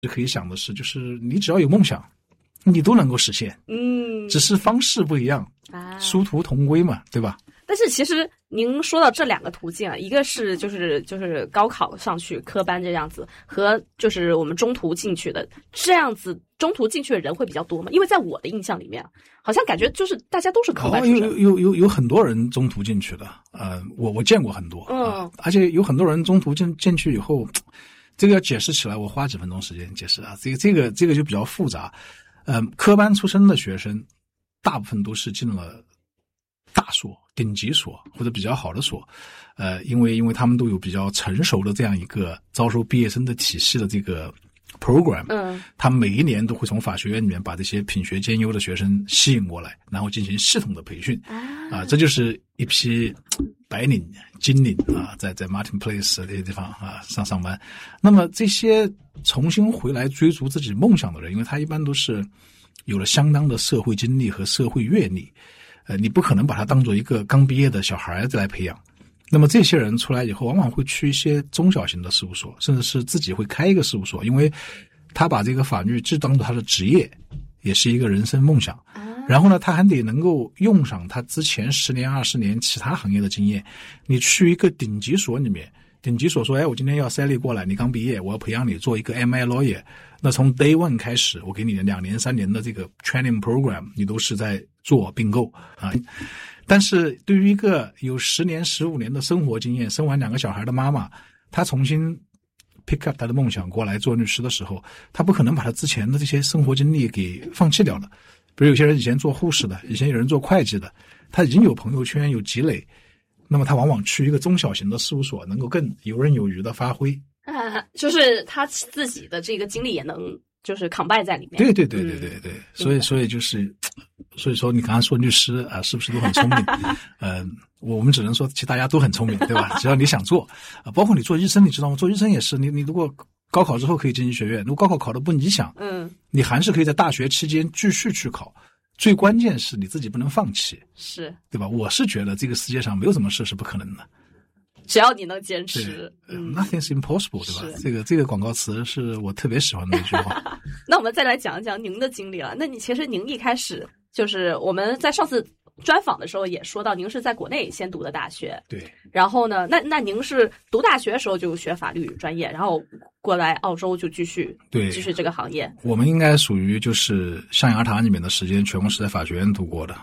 可以想的是，就是你只要有梦想，你都能够实现。只是方式不一样殊途同归嘛，对吧？ 但是其实您说到这两个途径啊，一个是就是高考上去科班这样子，和就是我们中途进去的这样子，中途进去的人会比较多吗？因为在我的印象里面，好像感觉就是大家都是科班出身。 有很多人中途进去的，我见过很多，而且有很多人中途进去以后，这个要解释起来，我花几分钟时间解释啊，这个就比较复杂。科班出身的学生，大部分都是进了大所、顶级所或者比较好的所，因为他们都有比较成熟的这样一个招收毕业生的体系的这个 program，他们每一年都会从法学院里面把这些品学兼优的学生吸引过来，然后进行系统的培训，这就是一批白领、金领在 Martin Place 这些地方上班。那么这些重新回来追逐自己梦想的人，因为他一般都是有了相当的社会经历和社会阅历。你不可能把他当做一个刚毕业的小孩子来培养。那么这些人出来以后，往往会去一些中小型的事务所，甚至是自己会开一个事务所，因为他把这个法律既当做他的职业，也是一个人生梦想。然后呢，他还得能够用上他之前10年、20年其他行业的经验。你去一个顶级所里面，顶级所说，我今天要Sally过来，你刚毕业，我要培养你做一个 MI lawyer。那从 day one 开始，我给你2年、3年的这个 training program， 你都是在做并购但是对于一个有10年、15年的生活经验，生完2个小孩的妈妈，她重新 pick up 她的梦想过来做律师的时候，她不可能把她之前的这些生活经历给放弃掉了。比如有些人以前做护士的，以前有人做会计的，他已经有朋友圈、有积累，那么他往往去一个中小型的事务所，能够更游刃有余的发挥。 就是他自己的这个经历也能就是combine在里面。 对，所以所以说你刚刚说律师是不是都很聪明？我们只能说其实大家都很聪明，对吧？只要你想做包括你做医生，你知道吗？做医生也是，你如果高考之后可以进医学院，如果高考考得不理想，你还是可以在大学期间继续去考。最关键是你自己不能放弃， 是，对吧？我是觉得这个世界上没有什么事是不可能的。 只要你能坚持 ，Nothing's impossible， 对吧？这个广告词是我特别喜欢的一句话。 那我们再来讲一讲您的经历了。那其实您一开始就是我们在上次专访的时候也说到，您是在国内先读的大学， 对。 然后呢，那您是读大学的时候就学法律专业，然后过来澳洲就继续这个行业。 我们应该属于就是象牙塔里面的时间，全部是在法学院度过的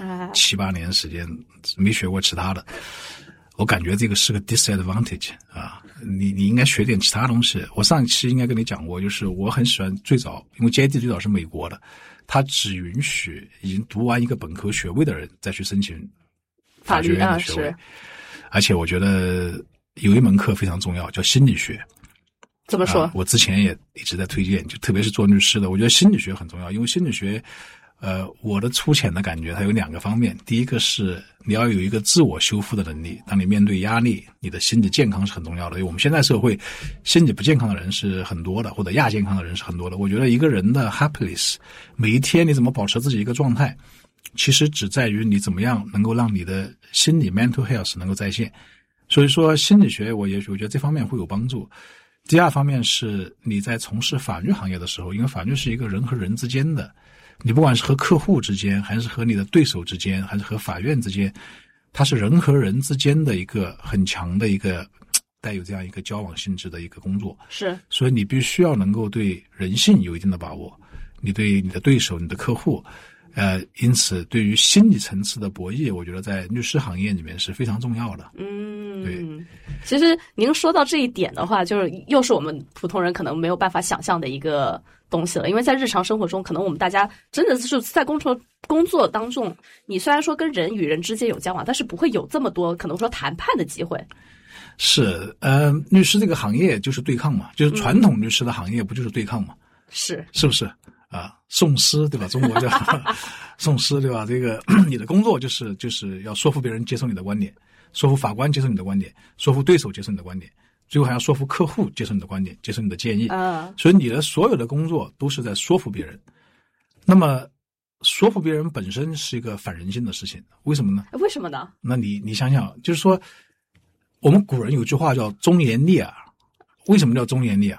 7、8年时间，没学过其他的。我感觉这个是个 disadvantage 你应该学点其他东西。我上一期应该跟你讲过，就是我很喜欢最早，因为 JD 最早是美国的，他只允许已经读完一个本科学位的人再去申请法学院的学位。而且我觉得有一门课非常重要，叫心理学。 怎么说？ 我之前也一直在推荐，就特别是做律师的，我觉得心理学很重要，因为心理学我的粗浅的感觉，它有2个方面。第一个是你要有一个自我修复的能力，当你面对压力，你的心理健康是很重要的。因为我们现在社会心理不健康的人是很多的，或者亚健康的人是很多的。我觉得一个人的 happiness， 每一天你怎么保持自己一个状态，其实只在于你怎么样能够让你的心理 mental health 能够在线。所以说心理学我觉得这方面会有帮助。第二方面是你在从事法律行业的时候，因为法律是一个人和人之间的，你不管是和客户之间，还是和你的对手之间，还是和法院之间，它是人和人之间的一个很强的一个带有这样一个交往性质的一个工作。 是， 所以你必须要能够对人性有一定的把握，你对你的对手、你的客户因此对于心理层次的博弈，我觉得在律师行业里面是非常重要的。对。 其实您说到这一点的话，就是又是我们普通人可能没有办法想象的一个东西了。因为在日常生活中，可能我们大家真的是在工作当中，你虽然说跟人与人之间有交往，但是不会有这么多可能说谈判的机会。 是，律师这个行业就是对抗嘛，就是传统律师的行业不就是对抗嘛？是不是？讼师对吧？中国叫讼师对吧？这个你的工作就是要说服别人接受你的观点，说服法官接受你的观点，说服对手接受你的观点，最后还要说服客户接受你的观点，接受你的建议。所以你的所有的工作都是在说服别人。那么说服别人本身是一个反人性的事情，为什么呢？ 为什么呢？ 那你想想，就是说我们古人有句话叫忠言逆耳。为什么叫忠言逆耳？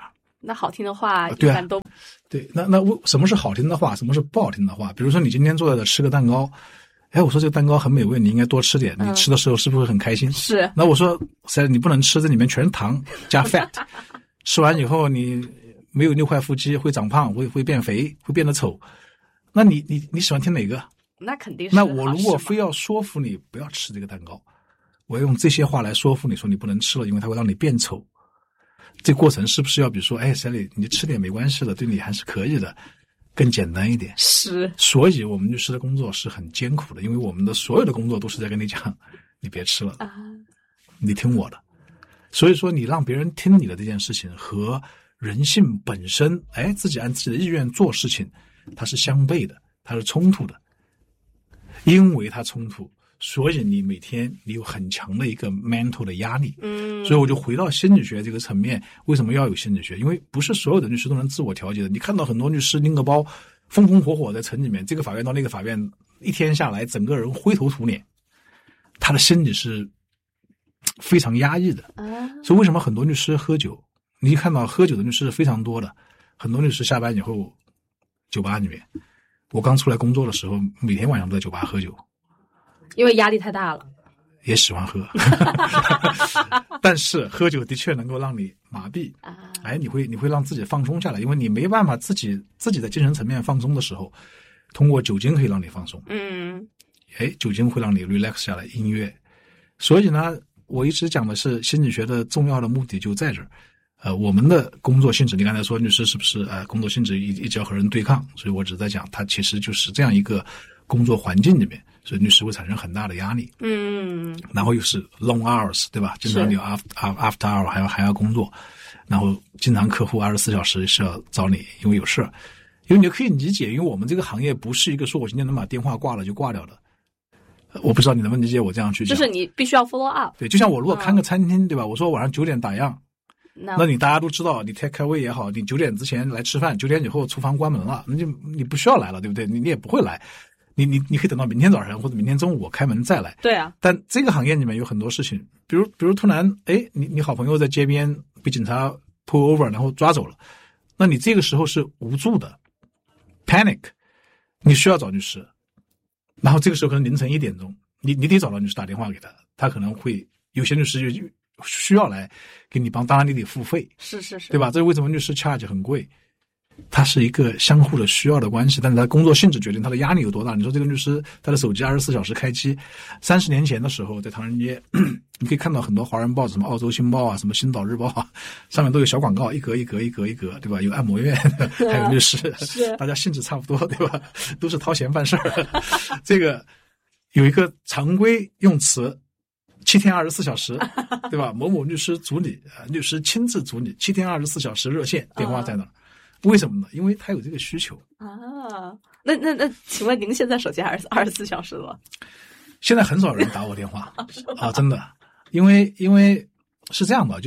那好听的话一对啊般都对，那什么是好听的话，什么是不好听的话？比如说你今天坐在这吃个蛋糕，哎，我说这个蛋糕很美味，你应该多吃点。你吃的时候是不是很开心？ 是。 那我说，你不能吃，这里面全是糖加 fat， 吃完以后你没有6块腹肌，会长胖，会变肥，会变得丑。那你喜欢听哪个？ 那肯定是。 那我如果非要说服你不要吃这个蛋糕，我要用这些话来说服你说你不能吃了，因为它会让你变丑。这过程是不是要比如说，哎 ，Sally， 你吃点没关系的，对你还是可以的，更简单一点？ 是。 所以我们律师的工作是很艰苦的，因为我们的所有的工作都是在跟你讲，你别吃了，你听我的。所以说，你让别人听你的这件事情和人性本身，哎，自己按自己的意愿做事情，它是相悖的，它是冲突的。因为它冲突，所以你每天你有很强的一个 mental 的压力。所以我就回到心理学这个层面，为什么要有心理学？因为不是所有的律师都能自我调节的。你看到很多律师拎个包，风风火火在城里面，这个法院到那个法院，一天下来，整个人灰头土脸，他的心理是非常压抑的。所以为什么很多律师喝酒？你一看到喝酒的律师是非常多的，很多律师下班以后，酒吧里面。我刚出来工作的时候，每天晚上都在酒吧喝酒， 因为压力太大了， 也喜欢喝，但是喝酒的确能够让你麻痹，哎，你会让自己放松下来，因为你没办法自己在精神层面放松的时候，通过酒精可以让你放松，哎，酒精会让你 relax 下来，音乐，所以呢，我一直讲的是心理学的重要的目的就在这儿。我们的工作性质，你刚才说律师是不是工作性质一直要和人对抗，所以我只在讲它其实就是这样一个工作环境里面，所以律师会产生很大的压力。然后又是 long hours， 对吧？经常有 after hour 还要工作，然后经常客户24小时是要找你，因为有事。因为你可以理解，因为我们这个行业不是一个说我今天能把电话挂了就挂掉的。我不知道你能不能理解我这样去讲， 就是你必须要 follow up。 对，就像我如果看个餐厅，对吧？我说晚上9点打烊。那你大家都知道，你 take away 也好，你9点之前来吃饭，9点以后厨房关门了，那就你不需要来了，对不对？你也不会来，你可以等到明天早上或者明天中午我开门再来。 对啊。 但这个行业里面有很多事情，比如突然，哎，你好朋友在街边被警察 pull over， 然后抓走了，那你这个时候是无助的 ，panic， 你需要找律师，然后这个时候可能凌晨1点钟，你得找到律师打电话给他，他可能会有些律师就需要来给你帮，当然你得付费， 是， 对吧？这是为什么律师 charge 很贵，它是一个相互的需要的关系，但是他工作性质决定他的压力有多大。你说这个律师他的手机24小时开机，30年前的时候在唐人街，你可以看到很多华人报纸，什么澳洲新报啊，什么星岛日报啊，上面都有小广告，一格一格，对吧？有按摩院，还有律师，大家性质差不多，对吧？都是掏钱办事儿。这个有一个常规用词。7天24小时，对吧？某某律师主理，律师亲自主理，7天24小时热线，电话在哪儿？为什么呢？因为他有这个需求啊。那，请问您现在手机还是24小时了？ 现在很少人打我电话啊，真的，因为是这样的，就是，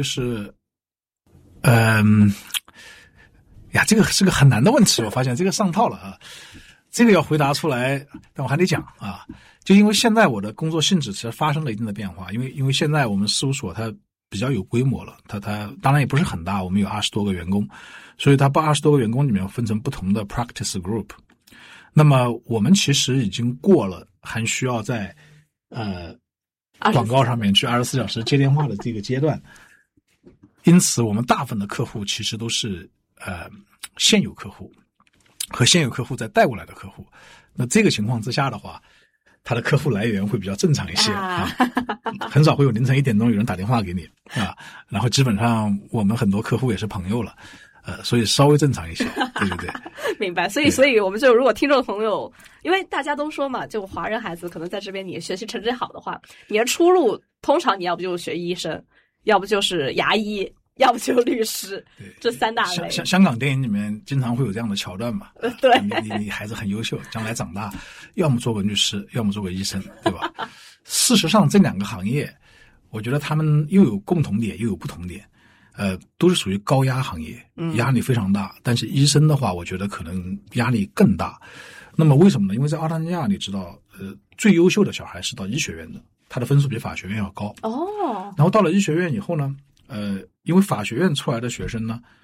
呀，这个是个很难的问题，我发现这个上套了啊，这个要回答出来，但我还得讲啊。就因为现在我的工作性质其实发生了一定的变化，因为现在我们事务所它比较有规模了，它当然也不是很大，我们有20多个员工，所以它把20多个员工里面分成不同的 practice group。那么我们其实已经过了还需要在广告上面去24小时接电话的这个阶段，因此我们大部分的客户其实都是现有客户和现有客户再带过来的客户。那这个情况之下的话，他的客户来源会比较正常一些啊，很少会有凌晨1点钟有人打电话给你啊，然后基本上我们很多客户也是朋友了，所以稍微正常一些，对不对？ 明白。所以我们就如果听众朋友，因为大家都说嘛，就华人孩子可能在这边你学习成绩好的话，你的出路通常你要不就是学医生，要不就是牙医，要不就律师，这3大类。 香港电影里面经常会有这样的桥段嘛？ 对， 你孩子很优秀，将来长大，要么做个律师，要么做个医生，对吧？事实上，这2个行业，我觉得他们又有共同点，又有不同点。都是属于高压行业，压力非常大。但是医生的话，我觉得可能压力更大。那么为什么呢？因为在澳大利亚，你知道，最优秀的小孩是到医学院的，他的分数比法学院要高。 哦。 然后到了医学院以后呢，因为法学院出来的学生呢，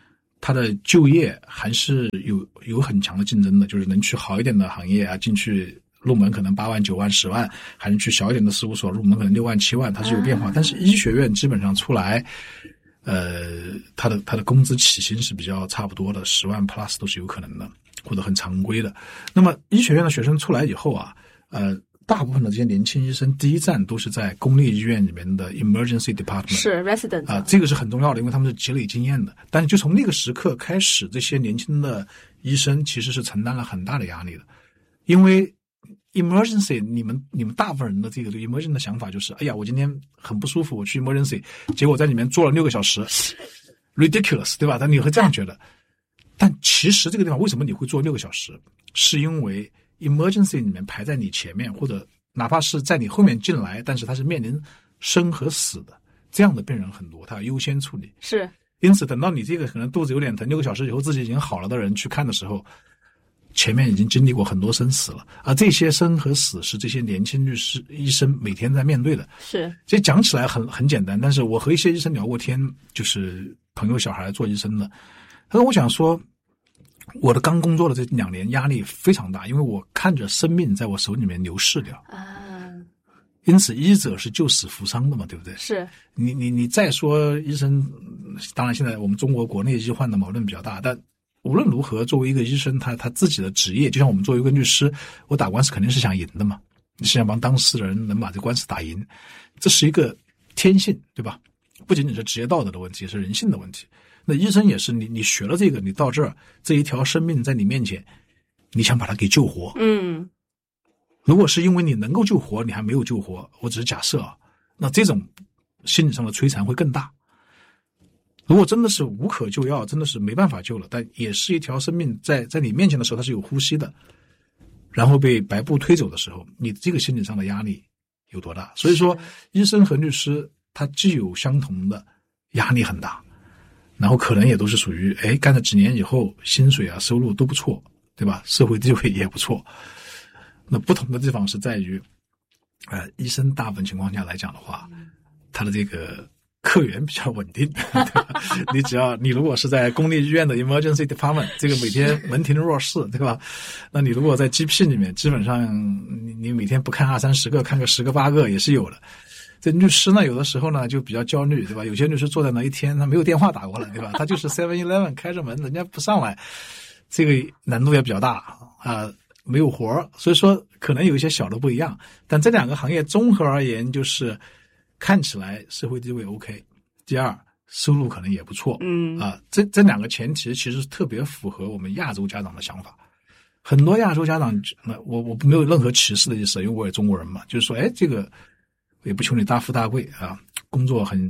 它的就业还是有很强的竞争的，就是能去好一点的行业啊，进去入门可能8万、9万、10万，还能去小一点的事务所入门可能6万、7万，它是有变化。但是医学院基本上出来，它的工资起薪是比较差不多的，10万 plus 都是有可能的，或者很常规的。那么医学院的学生出来以后啊，大部分的这些年轻医生第一站都是在公立医院里面的 emergency department， 是 resident 啊，这个是很重要的，因为他们是积累经验的。但是就从那个时刻开始，这些年轻的医生其实是承担了很大的压力的，因为 emergency 你们大部分人的这个对 emergency 的想法就是，哎呀，我今天很不舒服，我去 emergency， 结果在里面坐了6个小时 ，ridiculous， 对吧？但你会这样觉得。但其实这个地方为什么你会坐6个小时，是因为emergency 里面排在你前面，或者哪怕是在你后面进来，但是他是面临生和死的，这样的病人很多，他要优先处理。 是，因此等到你这个可能肚子有点疼，6个小时以后自己已经好了的人去看的时候，前面已经经历过很多生死了，而这些生和死是这些年轻律师医生每天在面对的。 是， 这讲起来很简单，但是我和一些医生聊过天，就是朋友小孩做医生的，他说我想说，我的刚工作的这2年压力非常大，因为我看着生命在我手里面流逝掉啊。因此医者是救死扶伤的嘛，对不对？ 是。 你再说医生，当然现在我们中国国内医患的矛盾比较大，但无论如何作为一个医生，他自己的职业，就像我们作为一个律师，我打官司肯定是想赢的嘛，你是想帮当事人能把这官司打赢，这是一个天性，对吧？不仅仅是职业道德的问题，也是人性的问题。那医生也是，你学了这个，你到这儿，这一条生命在你面前，你想把它给救活。如果是因为你能够救活，你还没有救活，我只是假设啊，那这种心理上的摧残会更大。如果真的是无可救药，真的是没办法救了，但也是一条生命在你面前的时候，它是有呼吸的，然后被白布推走的时候，你这个心理上的压力有多大？所以说，医生和律师他既有相同的压力很大，然后可能也都是属于干了几年以后薪水啊收入都不错，对吧？社会地位也不错。那不同的地方是在于医生大部分情况下来讲的话，他的这个客源比较稳定，对吧？你如果是在公立医院的 emergency department， 这个每天门庭若市，对吧？那你如果在 GP 里面，基本上你每天不看20-30个，看个10个8个也是有的。这律师呢，有的时候呢就比较焦虑，对吧？有些律师坐在那一天，他没有电话打过来，对吧？他就是 7-Eleven 开着门，人家不上来，这个难度也比较大啊，没有活。所以说可能有一些小的不一样，但这2个行业综合而言，就是看起来社会地位 OK， 第二收入可能也不错。这2个前提其实特别符合我们亚洲家长的想法。很多亚洲家长，我没有任何歧视的意思，因为我也中国人嘛，就是说这个也不求你大富大贵啊，工作很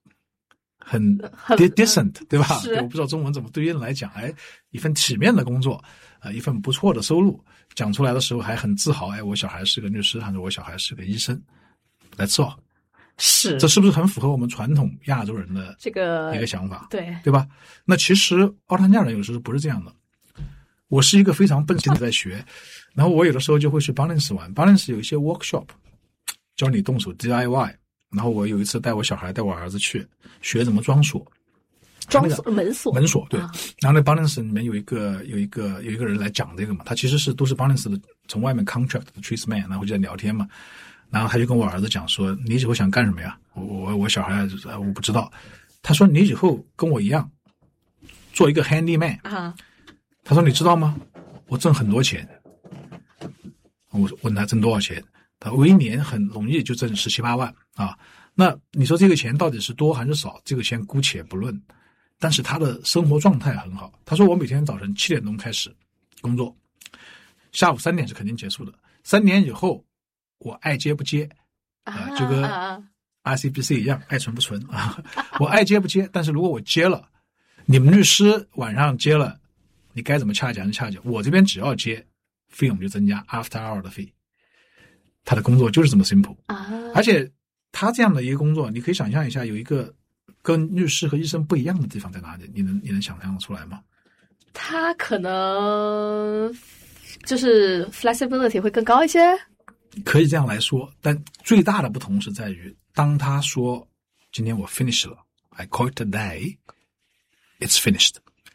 decent， 对吧？我不知道中文怎么对应来讲，一份体面的工作，一份不错的收入，讲出来的时候还很自豪，我小孩是个律师，还是我小孩是个医生 ，That's all。 是， 这是不是很符合我们传统亚洲人的这个一个想法？对吧？那其实澳大利亚人有时候不是这样的。我是一个非常笨的在学，然后我有的时候就会去 Balance 玩 ，Balance 有一些 workshop。教你动手 DIY， 然后我有一次带我儿子去学怎么装锁，门锁对。然后那 Balance 里面有一个人来讲这个嘛，他其实都是 Balance 的从外面 contract 的 tradesman， 然后就在聊天嘛，然后他就跟我儿子讲说，你以后想干什么呀？我小孩我不知道，他说你以后跟我一样做一个 handyman 啊。他说你知道吗？我挣很多钱。我问他挣多少钱？我一年很容易就挣17-18万啊，那你说这个钱到底是多还是少？这个钱姑且不论，但是他的生活状态很好。他说我每天早晨7点钟开始工作，下午3点是肯定结束的。3年以后我爱接不接就跟 RCBC 一样，爱存不存啊？我爱接不接，但是如果我接了，你们律师晚上接了，你该怎么掐奖就掐奖，我这边只要接，费用就增加 after hour 的费。他的工作就是这么 simple 而且他这样的一个工作，你可以想象一下，有一个跟律师和医生不一样的地方在哪里？你能想象得出来吗？ 他可能就是 flexibility 会更高一些， 可以这样来说。但最大的不同是在于，当他说今天我 finish 了 I call it a day， it's finished，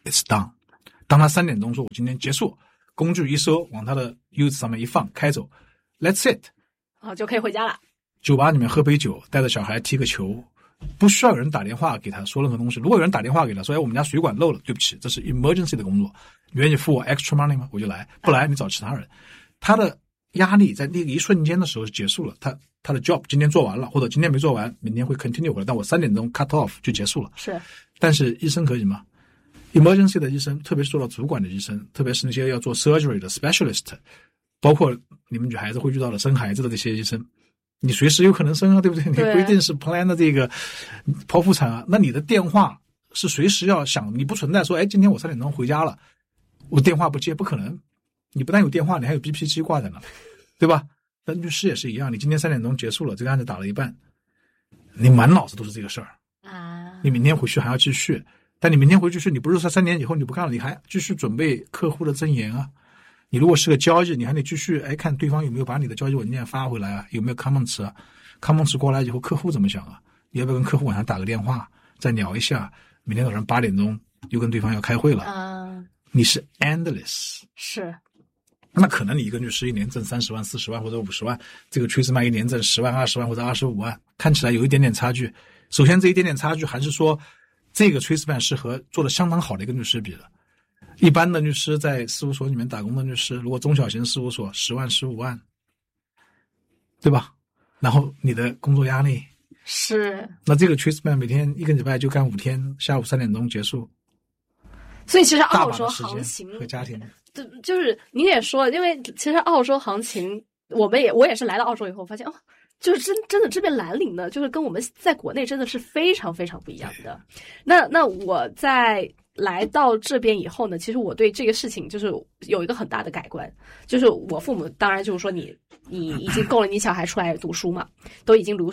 it's done。当他3点钟说我今天结束，工具一收，往他的 U 子上面一放，开走 ，That's it， 就可以回家了。 酒吧里面喝杯酒，带着小孩踢个球，不需要有人打电话给他说任何东西。如果有人打电话给他说，哎，我们家水管漏了，对不起，这是 emergency 的工作，你愿意付我 extra money 吗？我就来，不来你找其他人。他的压力在那个一瞬间的时候就结束了，他的 job 今天做完了，或者今天没做完，明天会 continue 回来，但我3点钟 cut off 就结束了。 是， 但是医生可以吗？emergency 的医生，特别是做到主管的医生，特别是那些要做 surgery 的 specialist， 包括你们女孩子会遇到的生孩子的这些医生，你随时有可能生啊，对不对？你不一定是 plan 的这个剖腹产啊，那你的电话是随时要响，你不存在说，哎，今天我3点钟回家了，我电话不接，不可能。你不但有电话，你还有 BP 机挂在那，对吧？那律师也是一样，你今天3点钟结束了，这个案子打了一半，你满脑子都是这个事儿啊，你明天回去还要继续。但你明天回去你不是说3年以后你不干了，你还继续准备客户的证言啊。你如果是个交易，你还得继续看对方有没有把你的交易文件发回来啊，有没有 comments 啊 ，comments 过来以后客户怎么想啊？你要不要跟客户晚上打个电话再聊一下？明天早上8点钟又跟对方要开会了啊。你是 endless， 是。 那可能你一个律师一年挣30万、40万或者50万，这个崔斯曼一年挣10万、20万或者25万，看起来有一点点差距。首先这一点点差距还是说这个崔斯曼是和做得相当好的一个律师比的。一般的律师在事务所里面打工的律师，如果中小型事务所10万、15万，对吧？然后你的工作压力是， 那这个崔斯曼每天一个礼拜就干5天，下午3点钟结束。 所以其实澳洲行情和家庭， 就是您也说，因为其实澳洲行情，我也是来到澳洲以后发现就是真的这边蓝领呢，就是跟我们在国内真的是非常非常不一样的。那我在来到这边以后呢，其实我对这个事情就是有一个很大的改观，就是我父母当然就是说你已经够了，你小孩出来读书嘛，都已经